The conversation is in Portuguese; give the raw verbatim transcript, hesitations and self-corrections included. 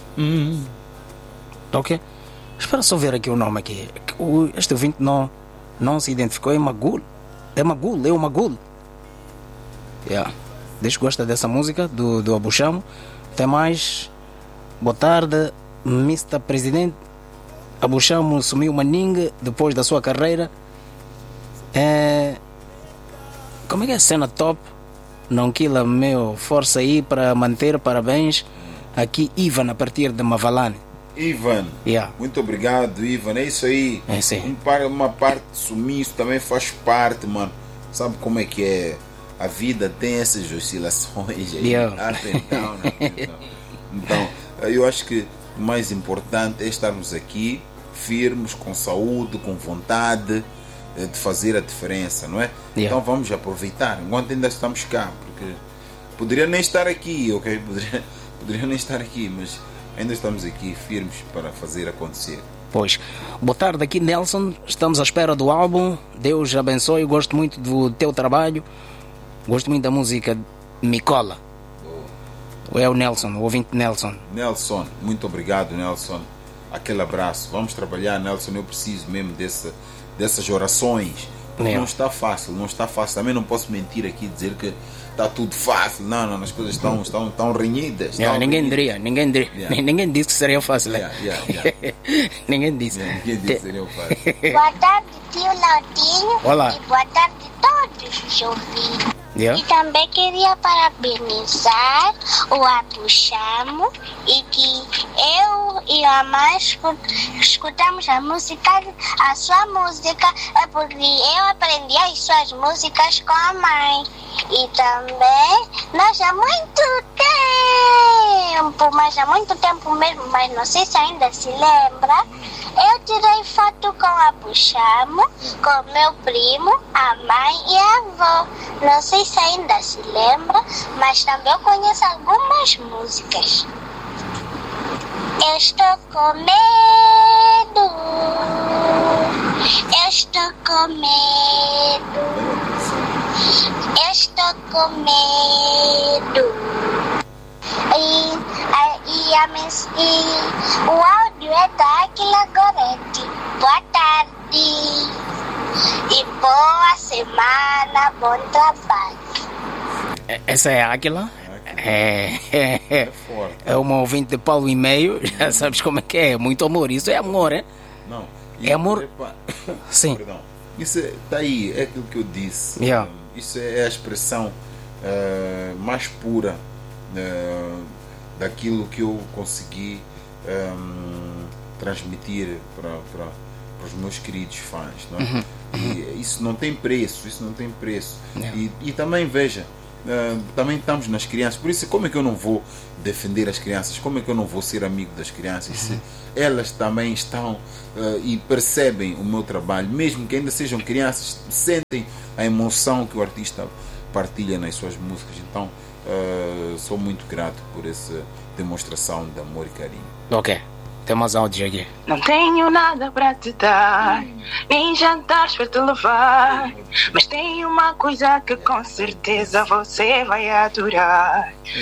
Hum. Ok. Espera só ver aqui o nome aqui. O, este ouvinte não, não se identificou. É Magul. É Magul, é o Magul. Yeah. Diz que gosta dessa música do, do Abuchamo. Tem mais. Boa tarde, mister Presidente. Abuchamo sumiu Maningue depois da sua carreira. É... Como é que é a cena top? Não quila, meu. Força aí para manter. Parabéns. Aqui, Ivan, a partir de Mavalane. Ivan, Yeah. muito obrigado, Ivan. É isso aí. É isso aí. Um par- uma parte de sumiço também faz parte, mano. Sabe como é que é? A vida tem essas oscilações aí. Yeah. Up and down, up and down. Então, eu acho que o mais importante é estarmos aqui, firmes, com saúde, com vontade eh, de fazer a diferença, não é? Yeah. Então vamos aproveitar, enquanto ainda estamos cá, porque poderia nem estar aqui, ok? Poderia, poderia nem estar aqui, mas ainda estamos aqui firmes para fazer acontecer. Pois. Boa tarde, aqui Nelson. Estamos à espera do álbum. Deus abençoe. Gosto muito do teu trabalho. Gosto muito da música Micola. É o Nelson, o ouvinte Nelson. Nelson, muito obrigado, Nelson. Aquele abraço. Vamos trabalhar, Nelson. Eu preciso mesmo dessa, dessas orações. Porque É. não está fácil, não está fácil. Também não posso mentir aqui e dizer que está tudo fácil. Não, não, as coisas estão, estão, estão renhidas. Estão Yeah, ninguém renhidas. diria, ninguém diria. Yeah. Ninguém disse que seria fácil. né? Yeah, yeah, yeah. Ninguém disse. Yeah, ninguém disse que seria fácil. Boa tarde, tio Laudinho. Olá. E boa tarde a todos os ouvintes. Yeah. E também queria parabenizar o Abuchamo e que eu e a mãe escu- escutamos a música, a sua música, é porque eu aprendi as suas músicas com a mãe. E também nós há muito tempo, mas há muito tempo mesmo, mas não sei se ainda se lembra, eu tirei foto com a Abuchamo, com meu primo, a mãe e a avó. Não sei se ainda se lembra, mas também eu conheço algumas músicas. Eu estou com medo, eu estou com medo, eu estou com medo. E, a, e, a, mens- e o áudio é da Águila Gorete. Boa tarde e boa semana, bom trabalho. Essa é a Águila. É, é, É é, forte. é uma ouvinte de Paulo e meio. Já sabes como é que é. Muito amor. Isso é amor, é? Não. É amor? Epa, Sim. Perdão. Isso está aí, é aquilo que eu disse. Yeah. Isso é a expressão eh, mais pura eh, daquilo que eu consegui ehm, transmitir para, para, para os meus queridos fãs. Não é? Uhum. E isso não tem preço, isso não tem preço. Yeah. E, e também veja, Uh, também estamos nas crianças, por isso como é que eu não vou defender as crianças, como é que eu não vou ser amigo das crianças se elas também estão uh, e percebem o meu trabalho, mesmo que ainda sejam crianças, sentem a emoção que o artista partilha nas suas músicas. Então uh, sou muito grato por essa demonstração de amor e carinho. Ok. Tem mais áudio aqui. Não tenho nada para te dar, nem jantares para te levar, mas tenho uma coisa que com certeza você vai adorar.